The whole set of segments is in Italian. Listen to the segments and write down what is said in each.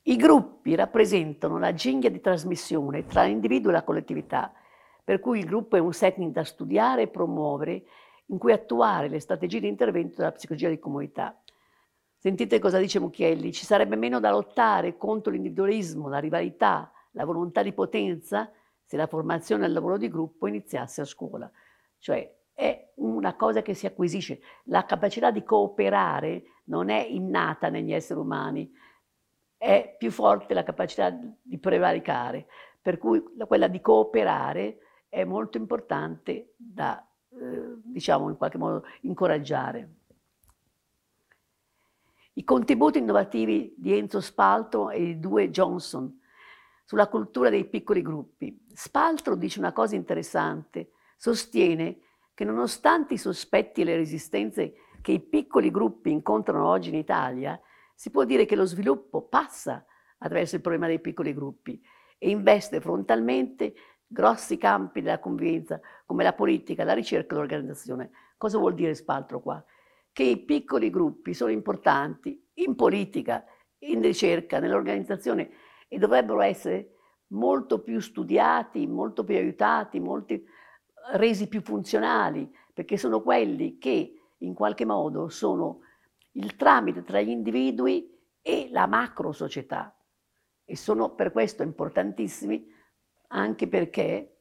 I gruppi rappresentano la cinghia di trasmissione tra l'individuo e la collettività, per cui il gruppo è un setting da studiare e promuovere in cui attuare le strategie di intervento della psicologia di comunità. Sentite cosa dice Mucchielli: ci sarebbe meno da lottare contro l'individualismo, la rivalità, la volontà di potenza se la formazione e il lavoro di gruppo iniziasse a scuola. Cioè è una cosa che si acquisisce. La capacità di cooperare non è innata negli esseri umani, è più forte la capacità di prevaricare, per cui quella di cooperare è molto importante da, diciamo, in qualche modo incoraggiare. I contributi innovativi di Enzo Spaltro e di due Johnson sulla cultura dei piccoli gruppi. Spaltro dice una cosa interessante, sostiene che nonostante i sospetti e le resistenze che i piccoli gruppi incontrano oggi in Italia, si può dire che lo sviluppo passa attraverso il problema dei piccoli gruppi e investe frontalmente grossi campi della convivenza come la politica, la ricerca e l'organizzazione. Cosa vuol dire Spaltro qua? Che i piccoli gruppi sono importanti in politica, in ricerca, nell'organizzazione e dovrebbero essere molto più studiati, molto più aiutati, resi più funzionali, perché sono quelli che in qualche modo sono il tramite tra gli individui e la macro società e sono per questo importantissimi anche perché,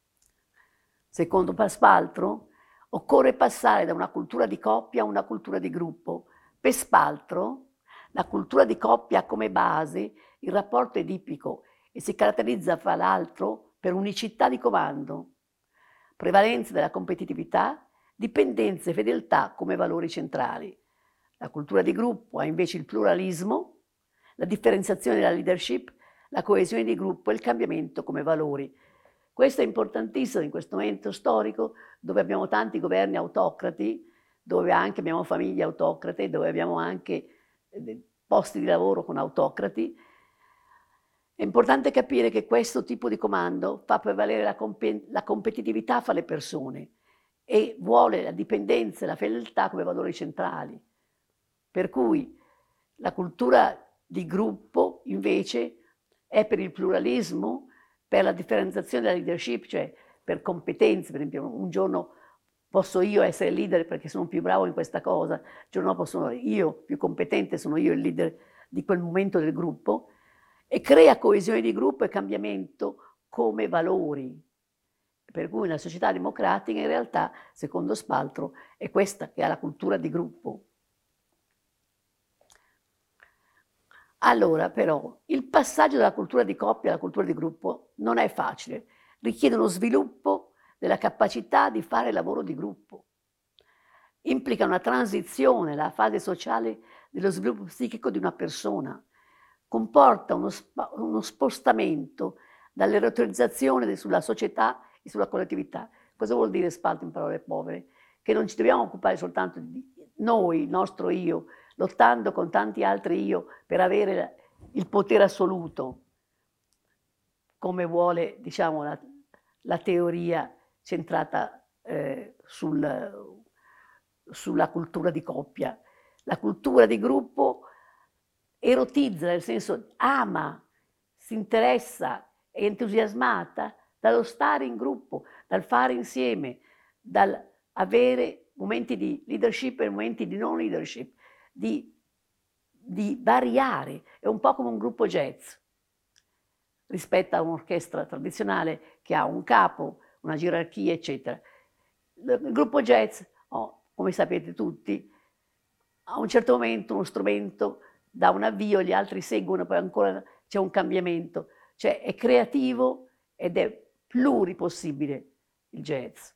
secondo Spaltro, occorre passare da una cultura di coppia a una cultura di gruppo. Per Spaltro, la cultura di coppia ha come base il rapporto edipico e si caratterizza fra l'altro per unicità di comando, prevalenza della competitività, dipendenza e fedeltà come valori centrali. La cultura di gruppo ha invece il pluralismo, la differenziazione della leadership, la coesione di gruppo e il cambiamento come valori. Questo è importantissimo in questo momento storico dove abbiamo tanti governi autocrati, dove anche abbiamo famiglie autocrate, dove abbiamo anche posti di lavoro con autocrati. È importante capire che questo tipo di comando fa prevalere la competitività fra le persone e vuole la dipendenza e la fedeltà come valori centrali. Per cui la cultura di gruppo invece è per il pluralismo, per la differenziazione della leadership, cioè per competenze. Per esempio, un giorno posso io essere leader perché sono più bravo in questa cosa, il giorno dopo sono io più competente, sono io il leader di quel momento del gruppo, e crea coesione di gruppo e cambiamento come valori. Per cui una società democratica in realtà, secondo Spaltro, è questa che ha la cultura di gruppo. Allora, però, il passaggio dalla cultura di coppia alla cultura di gruppo non è facile, richiede uno sviluppo della capacità di fare lavoro di gruppo. Implica una transizione, la fase sociale dello sviluppo psichico di una persona. Comporta uno spostamento dall'eroterizzazione sulla società e sulla collettività. Cosa vuol dire Spaltro in parole povere? Che non ci dobbiamo occupare soltanto di noi, il nostro io, lottando con tanti altri io per avere il potere assoluto, come vuole, diciamo, la teoria centrata sulla cultura di coppia. La cultura di gruppo erotizza, nel senso ama, si interessa, è entusiasmata dallo stare in gruppo, dal fare insieme, dal avere momenti di leadership e momenti di non leadership, di variare. È un po' come un gruppo jazz rispetto a un'orchestra tradizionale che ha un capo, una gerarchia, eccetera. Il gruppo jazz, come sapete tutti, a un certo momento uno strumento dà un avvio, gli altri seguono, poi ancora c'è un cambiamento. Cioè è creativo ed è pluripossibile il jazz.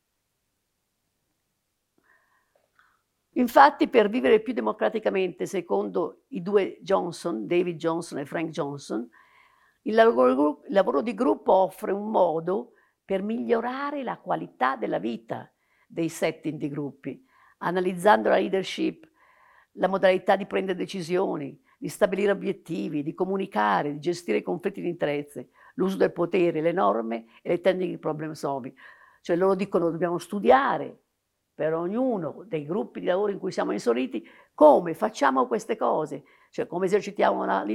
Infatti, per vivere più democraticamente, secondo i due Johnson, David Johnson e Frank Johnson, il lavoro di gruppo offre un modo per migliorare la qualità della vita dei setting di gruppi, analizzando la leadership, la modalità di prendere decisioni, di stabilire obiettivi, di comunicare, di gestire i conflitti di interesse, l'uso del potere, le norme e le tecniche di problem solving. Cioè loro dicono dobbiamo studiare per ognuno dei gruppi di lavoro in cui siamo inseriti come facciamo queste cose, cioè come esercitiamo la